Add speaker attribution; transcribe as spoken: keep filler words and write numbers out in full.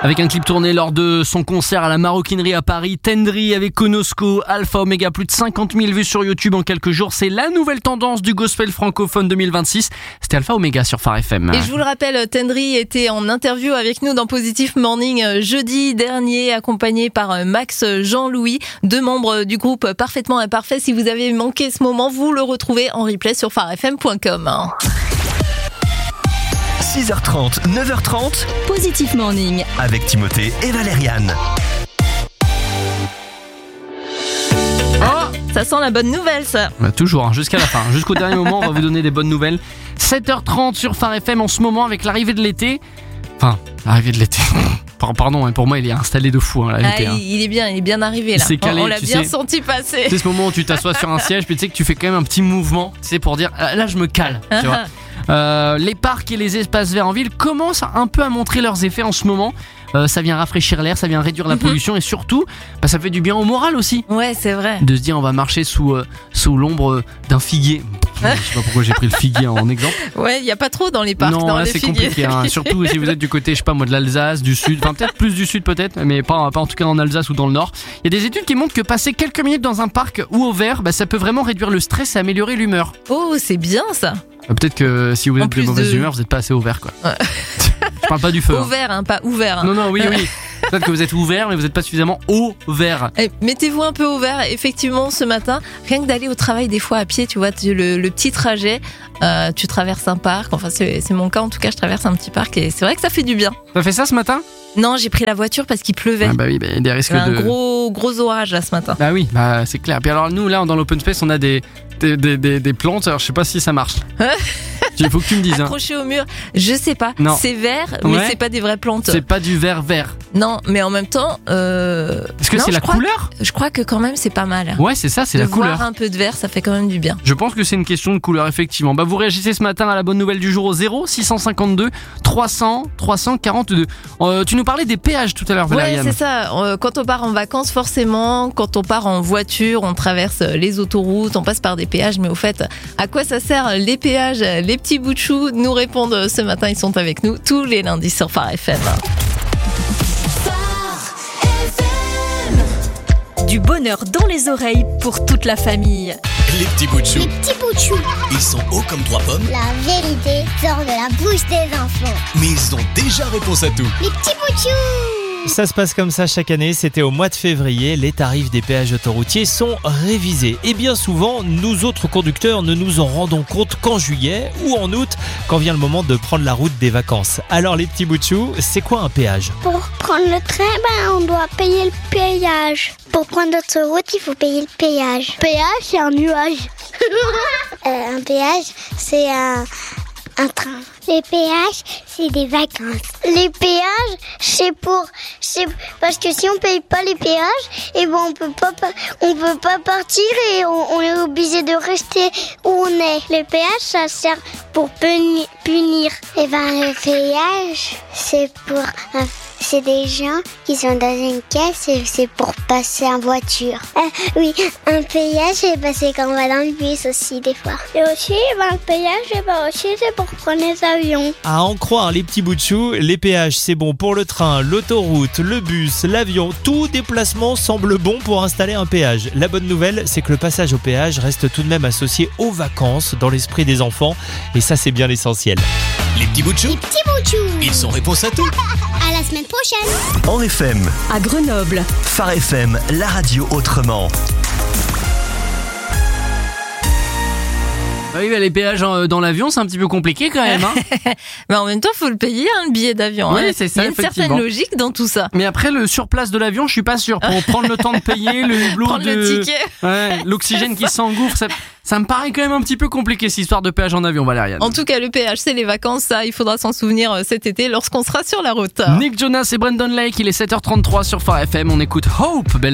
Speaker 1: Avec un clip tourné lors de son concert à la Maroquinerie à Paris, Tendry avec Konosko, Alpha Omega, plus de cinquante mille vues sur YouTube en quelques jours. C'est la nouvelle tendance du gospel francophone deux mille vingt-six. C'était Alpha Omega sur Phare F M.
Speaker 2: Et je vous le rappelle, Tendry était en interview avec nous dans Positive Morning jeudi dernier, accompagné par Max Jean-Louis, deux membres du groupe Parfaitement Imparfait. Si vous avez manqué ce moment, vous le retrouvez en replay sur phare f m point com.
Speaker 3: six heures trente, neuf heures trente,
Speaker 4: Positive Morning
Speaker 3: avec Timothée et Valériane.
Speaker 2: Oh, ça sent la bonne nouvelle, ça.
Speaker 1: Bah, toujours, hein, jusqu'à la fin. Jusqu'au dernier moment, on va vous donner des bonnes nouvelles. sept heures trente sur Phare F M en ce moment avec l'arrivée de l'été. Enfin, l'arrivée de l'été. Pardon, pour moi, il est installé de fou, hein, l'été.
Speaker 2: Ah,
Speaker 1: hein.
Speaker 2: Il est bien, il est bien arrivé là.
Speaker 1: C'est calé,
Speaker 2: on l'a
Speaker 1: tu
Speaker 2: bien
Speaker 1: sais.
Speaker 2: senti passer.
Speaker 1: C'est ce moment où tu t'assois sur un siège, puis tu sais que tu fais quand même un petit mouvement, tu sais, pour dire là, je me cale. Tu vois. Euh, les parcs et les espaces verts en ville commencent un peu à montrer leurs effets en ce moment. Euh, ça vient rafraîchir l'air, ça vient réduire la pollution et surtout, bah, ça fait du bien au moral aussi.
Speaker 2: Ouais, c'est vrai.
Speaker 1: De se dire, on va marcher sous, euh, sous l'ombre d'un figuier. Je sais pas pourquoi j'ai pris le figuier en exemple.
Speaker 2: Ouais, il y a pas trop dans les parcs,
Speaker 1: non,
Speaker 2: dans
Speaker 1: là
Speaker 2: les
Speaker 1: c'est
Speaker 2: figuiers.
Speaker 1: compliqué. Hein. Surtout si vous êtes du côté, je sais pas moi, de l'Alsace, du sud, enfin peut-être plus du sud peut-être, mais pas, pas en tout cas en Alsace ou dans le nord. Il y a des études qui montrent que passer quelques minutes dans un parc ou au vert, bah, ça peut vraiment réduire le stress et améliorer l'humeur.
Speaker 2: Oh, c'est bien ça.
Speaker 1: Euh, Peut-être que si vous
Speaker 2: En
Speaker 1: êtes de
Speaker 2: plus
Speaker 1: mauvaise
Speaker 2: de-
Speaker 1: humeur, vous n'êtes pas assez au vert quoi.
Speaker 2: Ouais.
Speaker 1: Je parle pas du feu. hein.
Speaker 2: Ouvert, hein, pas ouvert. hein.
Speaker 1: Non, non, oui, oui. Peut-être que vous êtes ouvert, mais vous n'êtes pas suffisamment au vert.
Speaker 2: Eh, mettez-vous un peu au vert. Effectivement, ce matin, rien que d'aller au travail des fois à pied, tu vois, tu- le, le petit trajet, euh, tu traverses un parc. Enfin, c'est, c'est mon cas. En tout cas, je traverse un petit parc et c'est vrai que ça fait du bien.
Speaker 1: T'as fait ça ce matin?
Speaker 2: Non, j'ai pris la voiture parce qu'il pleuvait.
Speaker 1: Ah bah oui, bah, il y a des risques
Speaker 2: Il y a un
Speaker 1: de.
Speaker 2: gros, gros orage là ce matin.
Speaker 1: Bah oui, bah c'est clair. Puis alors nous là dans l'open space on a des des, des, des, des plantes. Alors je sais pas si ça marche. Il faut que tu me dises. Hein.
Speaker 2: Accroché au mur, je sais pas.
Speaker 1: Non.
Speaker 2: C'est vert, mais
Speaker 1: Ouais.
Speaker 2: c'est pas des vraies plantes.
Speaker 1: C'est pas du vert vert.
Speaker 2: Non, mais en même temps, euh...
Speaker 1: Est-ce que
Speaker 2: non,
Speaker 1: c'est
Speaker 2: je
Speaker 1: la
Speaker 2: crois-
Speaker 1: couleur?
Speaker 2: je crois que quand même c'est pas mal.
Speaker 1: Ouais, c'est ça, c'est
Speaker 2: de
Speaker 1: la couleur.
Speaker 2: voir un peu de vert, ça fait quand même du bien.
Speaker 1: Je pense que c'est une question de couleur effectivement. Bah vous réagissez ce matin à la bonne nouvelle du jour au zéro six cent cinquante-deux trois cents trois cent quarante-deux. Euh, tu nous parlais des péages tout à l'heure,
Speaker 2: Ouais,
Speaker 1: Valériane.
Speaker 2: c'est ça. Euh, Quand on part en vacances, forcément, quand on part en voiture, on traverse les autoroutes, on passe par des péages. Mais au fait, à quoi ça sert les péages? Les petits bouts de chou nous répondent ce matin. Ils sont avec nous tous les lundis sur Phare F M.
Speaker 4: Du bonheur dans les oreilles pour toute la famille.
Speaker 5: Les petits bouts de chou,
Speaker 6: Les petits bouts de chou.
Speaker 5: ils sont hauts comme trois pommes,
Speaker 6: La vérité sort de la bouche des enfants.
Speaker 5: mais ils ont déjà réponse à tout.
Speaker 6: Les petits bouts de chou.
Speaker 7: Ça se passe comme ça chaque année, c'était au mois de février, les tarifs des péages autoroutiers sont révisés. Et bien souvent, nous autres conducteurs ne nous en rendons compte qu'en juillet ou en août, quand vient le moment de prendre la route des vacances. Alors les petits bouts de chou, c'est quoi un péage?
Speaker 6: Pour prendre le train, ben, on doit payer le péage. Pour prendre l'autoroute, il faut payer le péage. Péage, c'est un nuage. Euh, un péage, c'est un, un train. Les péages, c'est des vacances. Les péages, c'est pour, c'est parce que si on paye pas les péages, et ben on peut pas, pa- on peut pas partir et on, on est obligé de rester où on est. Les péages, ça sert pour puni- punir. Et ben le péage, c'est pour, euh, c'est des gens qui sont dans une caisse et c'est pour passer en voiture. Euh, oui, un péage, c'est parce qu'on va dans le bus aussi des fois. Et aussi, ben, le péage, eh ben, aussi c'est pour prendre les avions.
Speaker 7: À en croire les petits bouts de chou, les péages c'est bon pour le train, l'autoroute, le bus, l'avion, tout déplacement semble bon pour installer un péage. La bonne nouvelle, c'est que le passage au péage reste tout de même associé aux vacances dans l'esprit des enfants et ça c'est bien l'essentiel.
Speaker 5: Les petits bouts de chou,
Speaker 6: Les petits bouts de chou.
Speaker 5: ils sont réponse à tout.
Speaker 6: À la semaine prochaine.
Speaker 3: En F M,
Speaker 4: À Grenoble,
Speaker 3: Phare F M, la radio autrement.
Speaker 1: Bah oui, bah, les péages euh, dans l'avion, c'est un petit peu compliqué quand même. Hein.
Speaker 2: Mais en même temps, faut le payer, hein, le billet d'avion.
Speaker 1: Oui,
Speaker 2: hein.
Speaker 1: c'est ça,
Speaker 2: Il y a une
Speaker 1: effectivement.
Speaker 2: certaine logique dans tout ça.
Speaker 1: Mais après, le surplace de l'avion, je suis pas sûr. Pour prendre le temps de payer, le hublot
Speaker 2: Prendre
Speaker 1: de...
Speaker 2: le ticket.
Speaker 1: Ouais, l'oxygène qui s'engouffre, ça, ça me paraît quand même un petit peu compliqué cette histoire de péage en avion, Valériane.
Speaker 2: En tout cas, le péage, c'est les vacances. Ça, il faudra s'en souvenir euh, cet été lorsqu'on sera sur la route.
Speaker 1: Nick Jonas et Brandon Lake, il est sept heures trente-trois sur Phare F M. On écoute Hope, belle